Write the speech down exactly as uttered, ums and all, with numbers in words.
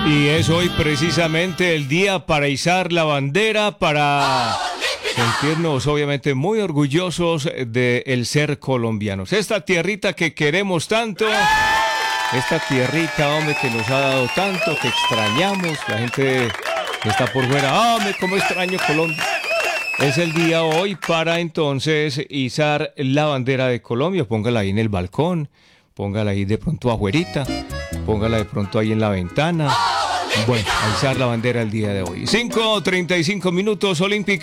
Y es hoy precisamente el día para izar la bandera, para sentirnos obviamente muy orgullosos de el ser colombianos. Esta tierrita que queremos tanto, esta tierrita, hombre, que nos ha dado tanto, que extrañamos, la gente que está por fuera, ah, hombre, cómo extraño Colombia. Es el día hoy para entonces izar la bandera de Colombia. Póngala ahí en el balcón, póngala ahí de pronto afuerita, póngala de pronto ahí en la ventana. Bueno, a izar la bandera el día de hoy. cinco treinta y cinco minutos, Olímpica.